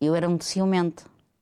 Eu era muito ciumenta.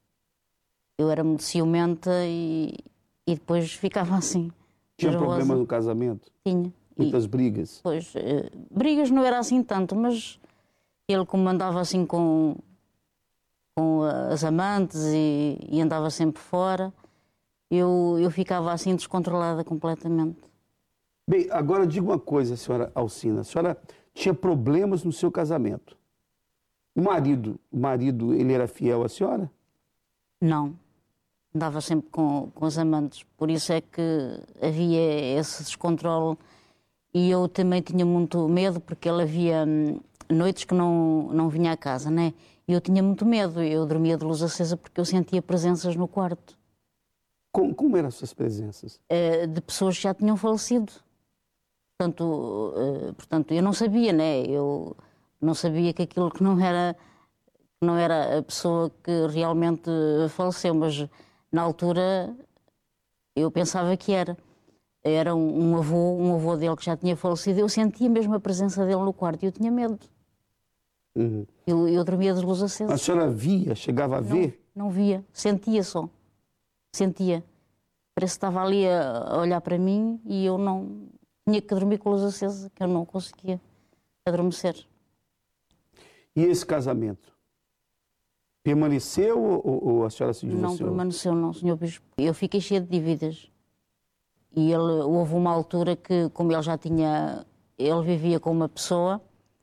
E depois ficava assim. Tinha nervosa. problemas no casamento? Tinha. Muitas brigas? Pois, brigas não era assim tanto, mas ele como andava assim com as amantes e andava sempre fora, eu ficava assim descontrolada completamente. Bem, agora diga uma coisa, senhora Alcina. A senhora tinha problemas no seu casamento. O marido, ele era fiel à senhora? Não. Andava sempre com os amantes. Por isso é que havia esse descontrole. E eu também tinha muito medo, porque ele havia noites que não vinha à casa, né? E eu tinha muito medo. Eu dormia de luz acesa porque eu sentia presenças no quarto. Como eram as suas presenças? De pessoas que já tinham falecido. Portanto, eu não sabia, né? Eu não sabia que aquilo que não era a pessoa que realmente faleceu, mas na altura eu pensava que era. Era um avô dele que já tinha falecido. Eu sentia mesmo a presença dele no quarto e eu tinha medo. Uhum. Eu dormia de luz acesa. A senhora via, chegava a ver? Não via, sentia só. Sentia. Parece que estava ali a olhar para mim e eu não... Tinha que dormir com a luz acesa, que eu não conseguia adormecer. E esse casamento? Permaneceu ou a senhora se divorciou? Não permaneceu, não, Sr. Bispo. Eu fiquei cheia de dívidas. E houve uma altura que, como ele já tinha... Ele vivia com uma pessoa.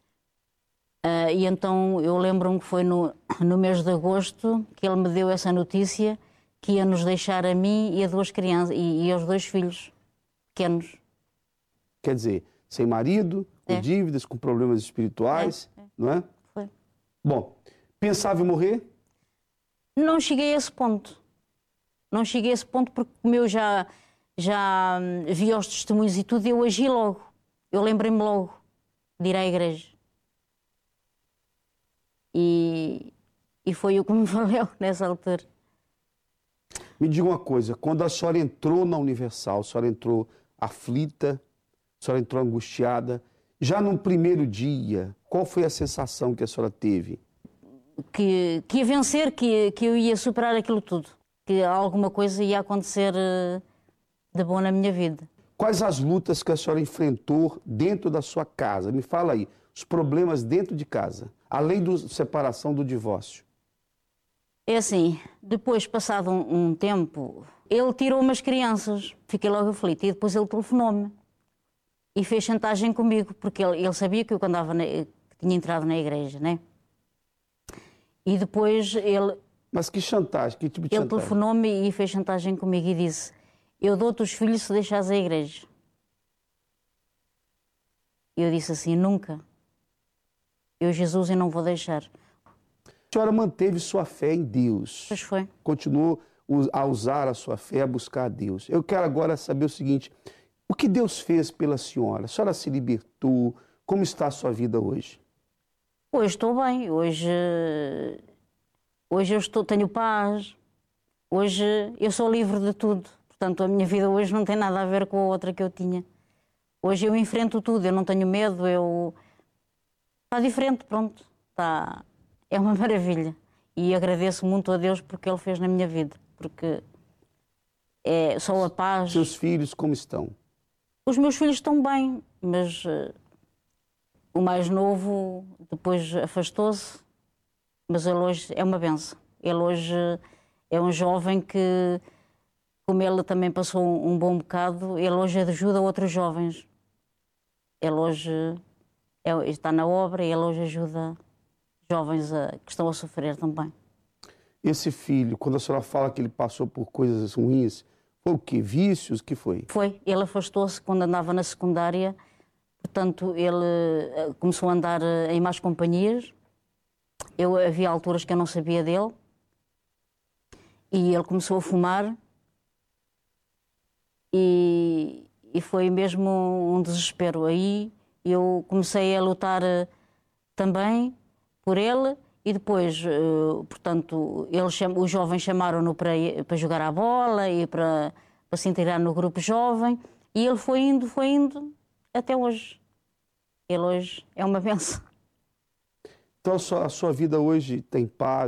E então eu lembro-me que foi no mês de agosto que ele me deu essa notícia que ia nos deixar a mim e a duas crianças e aos dois filhos pequenos. Quer dizer, sem marido, com dívidas, com problemas espirituais, não é? Foi. Bom, pensava em morrer? Não cheguei a esse ponto. Não cheguei a esse ponto porque como eu já vi os testemunhos e tudo, eu agi logo. Eu lembrei-me logo de ir à igreja. E foi o que me valeu nessa altura. Me diga uma coisa, quando a senhora entrou na Universal, a senhora entrou aflita, a senhora entrou angustiada, já no primeiro dia, qual foi a sensação que a senhora teve? Que ia vencer, que eu ia superar aquilo tudo. Que alguma coisa ia acontecer de bom na minha vida. Quais as lutas que a senhora enfrentou dentro da sua casa? Me fala aí, os problemas dentro de casa, além da separação, do divórcio. É assim, depois, passado um tempo, ele tirou umas crianças, fiquei logo aflita, e depois ele telefonou-me e fez chantagem comigo, porque ele sabia que eu que tinha entrado na igreja, né? E depois ele... Mas que chantagem? Que tipo de chantagem? Ele telefonou-me e fez chantagem comigo e disse: eu dou-te os filhos se deixares a igreja. E eu disse assim: nunca. Jesus, eu não vou deixar. A senhora manteve sua fé em Deus. Pois foi. Continuou a usar a sua fé, a buscar a Deus. Eu quero agora saber o seguinte, o que Deus fez pela senhora? A senhora se libertou? Como está a sua vida hoje? Hoje estou bem. Hoje tenho paz. Hoje eu sou livre de tudo. Portanto, a minha vida hoje não tem nada a ver com a outra que eu tinha. Hoje eu enfrento tudo, eu não tenho medo, Está diferente, pronto. É uma maravilha. E agradeço muito a Deus porque Ele fez na minha vida. Porque é só a paz. Seus filhos como estão? Os meus filhos estão bem, mas o mais novo depois afastou-se. Mas ele hoje é uma benção. Ele hoje é um jovem que, como ele também passou um bom bocado, ele hoje ajuda outros jovens. Ele hoje está na obra e ele hoje ajuda jovens que estão a sofrer também. Esse filho, quando a senhora fala que ele passou por coisas ruins, foi o quê? Vícios? O que foi? Foi. Ele afastou-se quando andava na secundária. Portanto, ele começou a andar em más companhias. Havia alturas que eu não sabia dele. E ele começou a fumar. E foi mesmo um desespero. Aí eu comecei a lutar também por ele. E depois, portanto, os jovens chamaram-no para jogar à bola e para se integrar no grupo jovem. E ele foi indo até hoje. Ele hoje é uma benção. Então a sua vida hoje tem paz?